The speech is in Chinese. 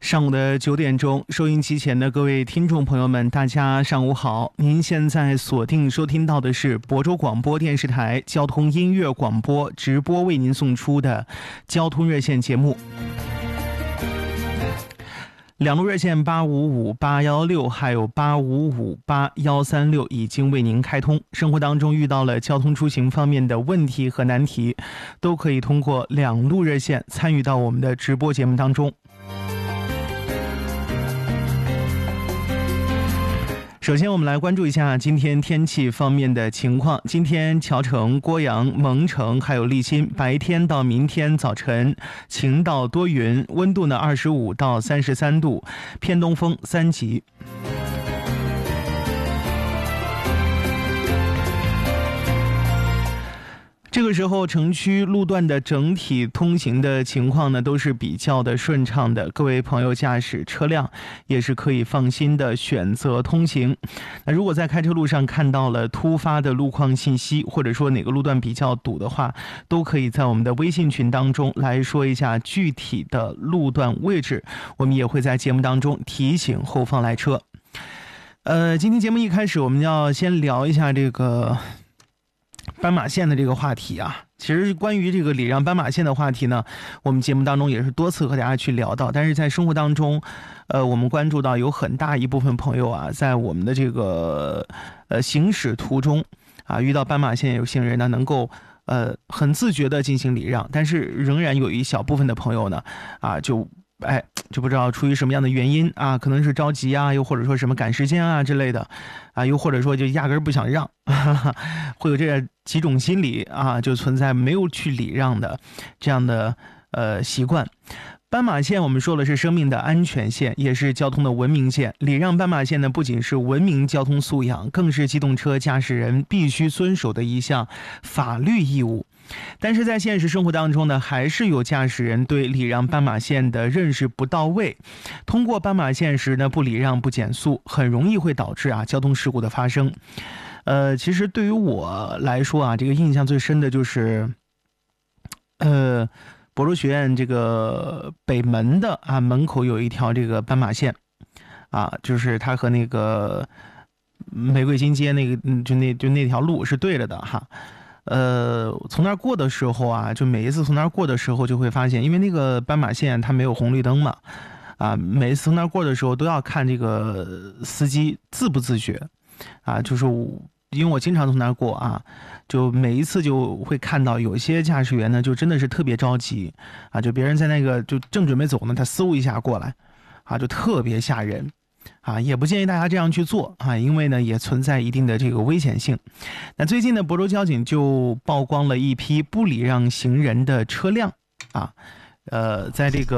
上午的9点钟，收音机前的各位听众朋友们，大家上午好。您现在锁定收听到的是亳州广播电视台交通音乐广播直播为您送出的交通热线节目。两路热线855816还有85583136已经为您开通。生活当中遇到了交通出行方面的问题和难题，都可以通过两路热线参与到我们的直播节目当中。首先我们来关注一下今天天气方面的情况。今天谯城、郭阳、蒙城还有利辛白天到明天早晨晴到多云，温度呢25到33度，偏东风3级。这个时候城区路段的整体通行的情况呢都是比较的顺畅的，各位朋友驾驶车辆也是可以放心的选择通行。那如果在开车路上看到了突发的路况信息，或者说哪个路段比较堵的话，都可以在我们的微信群当中来说一下具体的路段位置，我们也会在节目当中提醒后方来车。今天节目一开始我们要先聊一下这个斑马线的这个话题啊。其实关于这个礼让斑马线的话题呢，我们节目当中也是多次和大家去聊到，但是在生活当中我们关注到有很大一部分朋友啊，在我们的这个行驶途中啊，遇到斑马线有行人呢能够很自觉的进行礼让，但是仍然有一小部分的朋友呢就不知道出于什么样的原因啊，可能是着急啊，又或者说什么赶时间啊之类的啊，又或者说就压根儿不想让，会有这几种心理啊，就存在没有去礼让的这样的习惯。斑马线我们说的是生命的安全线，也是交通的文明线。礼让斑马线呢，不仅是文明交通素养，更是机动车驾驶人必须遵守的一项法律义务。但是在现实生活当中呢，还是有驾驶人对礼让斑马线的认识不到位，通过斑马线时呢不礼让不减速，很容易会导致交通事故的发生。其实对于我来说啊，这个印象最深的就是亳州学院这个北门的门口有一条这个斑马线就是它和那个玫瑰金街那个就那条路是对着的哈。从那儿过的时候就每一次从那儿过的时候就会发现，因为那个斑马线它没有红绿灯嘛每一次从那儿过的时候都要看这个司机自不自觉就是因为我经常从那儿过就每一次就会看到有些驾驶员呢就真的是特别着急就别人在那个就正准备走呢，他嗖一下过来就特别吓人也不建议大家这样去做因为呢也存在一定的这个危险性。那最近呢亳州交警就曝光了一批不礼让行人的车辆在这个